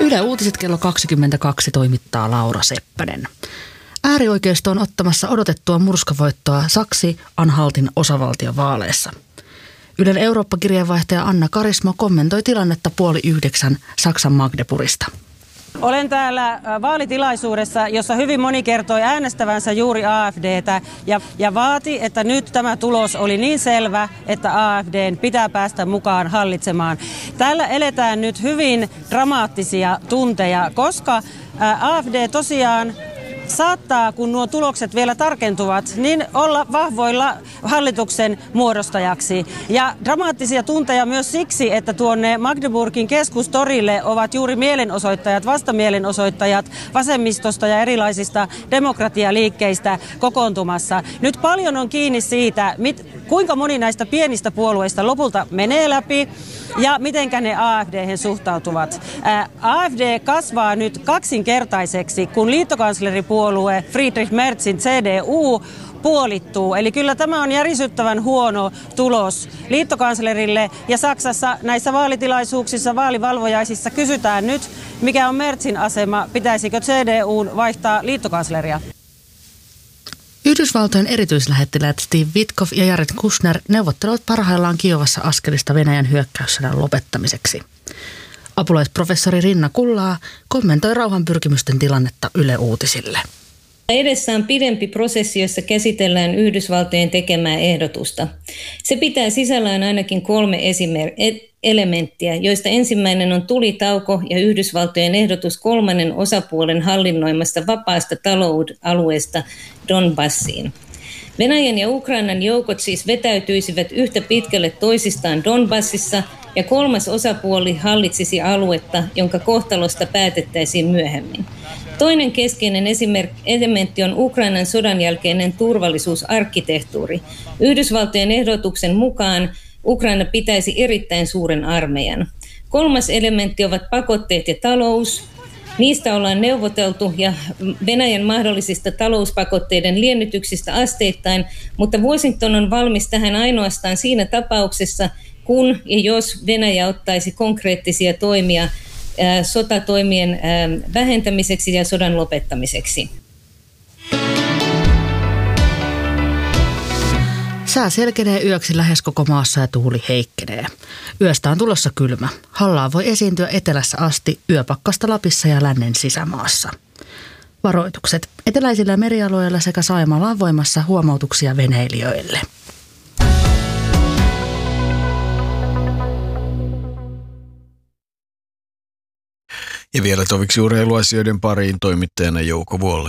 Yle Uutiset kello 22 toimittaa Laura Seppänen. Äärioikeisto on ottamassa odotettua murskavoittoa Saksi-Anhaltin osavaltiovaaleissa. Ylen Eurooppa-kirjeenvaihtaja Anna Karismo kommentoi tilannetta 8:30 Saksan Magdeburgista. Olen täällä vaalitilaisuudessa, jossa hyvin moni kertoi äänestävänsä juuri AfDtä ja vaati, että nyt tämä tulos oli niin selvä, että AfDn pitää päästä mukaan hallitsemaan. Täällä eletään nyt hyvin dramaattisia tunteja, koska AfD tosiaan saattaa, kun nuo tulokset vielä tarkentuvat, niin olla vahvoilla hallituksen muodostajaksi. Ja dramaattisia tunteja myös siksi, että tuonne Magdeburgin keskustorille ovat juuri mielenosoittajat, vastamielenosoittajat vasemmistosta ja erilaisista demokratialiikkeistä kokoontumassa. Nyt paljon on kiinni siitä, kuinka moni näistä pienistä puolueista lopulta menee läpi ja mitenkä ne AfD:hen suhtautuvat. AfD kasvaa nyt kaksinkertaiseksi, kun liittokansleripuolue Friedrich Merzin CDU puolittuu. Eli kyllä tämä on järisyttävän huono tulos liittokanslerille. Ja Saksassa näissä vaalitilaisuuksissa, vaalivalvojaisissa kysytään nyt, mikä on Merzin asema, pitäisikö CDUn vaihtaa liittokansleria. Yhdysvaltojen erityislähettiläät Steve Witkoff ja Jared Kushner neuvottelevat parhaillaan Kiovassa askelista Venäjän hyökkäyssodan lopettamiseksi. Apulaisprofessori Rinna Kullaa kommentoi rauhanpyrkimysten tilannetta Yle Uutisille. Edessä on pidempi prosessi, jossa käsitellään Yhdysvaltojen tekemää ehdotusta. Se pitää sisällään ainakin 3 elementtiä, joista ensimmäinen on tulitauko ja Yhdysvaltojen ehdotus 3. osapuolen hallinnoimasta vapaasta talousalueesta Donbassiin. Venäjän ja Ukrainan joukot siis vetäytyisivät yhtä pitkälle toisistaan Donbassissa ja 3. osapuoli hallitsisi aluetta, jonka kohtalosta päätettäisiin myöhemmin. Toinen keskeinen elementti on Ukrainan sodan jälkeinen turvallisuusarkkitehtuuri. Yhdysvaltojen ehdotuksen mukaan Ukraina pitäisi erittäin suuren armeijan. 3. elementti ovat pakotteet ja talous. Niistä ollaan neuvoteltu ja Venäjän mahdollisista talouspakotteiden liennytyksistä asteittain, mutta Washington on valmis tähän ainoastaan siinä tapauksessa, kun ja jos Venäjä ottaisi konkreettisia toimia sotatoimien vähentämiseksi ja sodan lopettamiseksi. Sää selkenee yöksi lähes koko maassa ja tuuli heikkenee. Yöstä on tulossa kylmä. Hallaa voi esiintyä etelässä asti, yöpakkasta Lapissa ja lännen sisämaassa. Varoitukset. Eteläisillä merialueilla sekä Saimaalla on voimassa huomautuksia veneilijöille. Ja vielä toviksi urheiluasioiden pariin toimittajana Jouko Vuolle.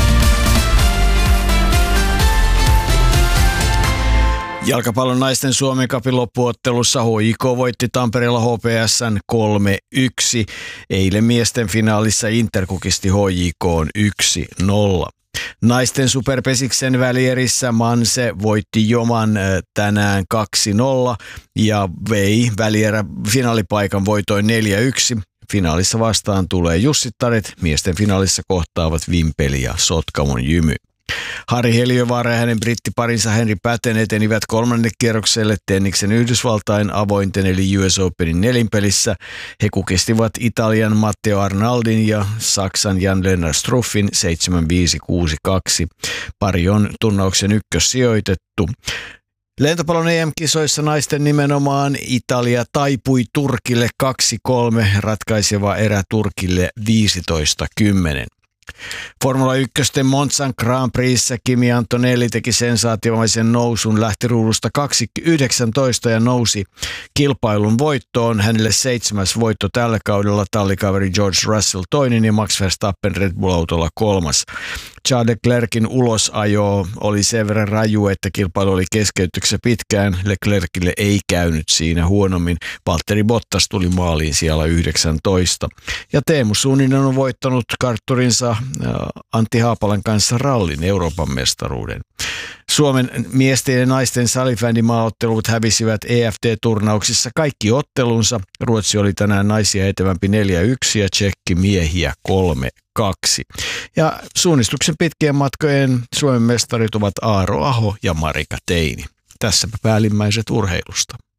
Jalkapallon naisten Suomen Cupin loppuottelussa HJK voitti Tampereella HPS:n 3-1. Eilen miesten finaalissa Inter kukisti HJK:n 1-0. Naisten superpesiksen välierissä Manse voitti Joman tänään 2-0 ja vei välierä finaalipaikan voitoin 4-1. Finaalissa vastaan tulee Jussittaret, miesten finaalissa kohtaavat Vimpeli ja Sotkamon Jymy. Harri Heliövaara ja hänen brittiparinsa Henri Päten etenivät 3. kierrokselle tenniksen Yhdysvaltain avointen eli US Openin nelinpelissä. He kukistivat Italian Matteo Arnaldin ja Saksan Jan-Lennart Struffin 7-5-6-2. Pari on turnauksen ykkössijoitettu. Lentopallon EM-kisoissa naisten nimenomaan Italia taipui Turkille 2-3, ratkaiseva erä Turkille 15-10. Formula 1 Monzan Grand Prix:ssä Kimi Antonelli teki sensaatiomaisen nousun, lähti ruudusta 2.19 ja nousi kilpailun voittoon. Hänelle 7. voitto tällä kaudella, tallikaveri George Russell 2. ja Max Verstappen Red Bull-autolla 3. Charles Leclercin ulosajo oli sen verran raju, että kilpailu oli keskeytyksessä pitkään. Leclercille ei käynyt siinä huonommin. Valtteri Bottas tuli maaliin siellä 19. Ja Teemu Sunninen on voittanut kartturinsa Antti Haapalan kanssa rallin Euroopan mestaruuden. Suomen miesten ja naisten salibändimaaottelut hävisivät EFT-turnauksissa kaikki ottelunsa. Ruotsi oli tänään naisia etevämpi 4-1 ja Tšekki miehiä 3-2. Ja suunnistuksen pitkien matkojen Suomen mestarit ovat Aaro Aho ja Marika Teini. Tässäpä päällimmäiset urheilusta.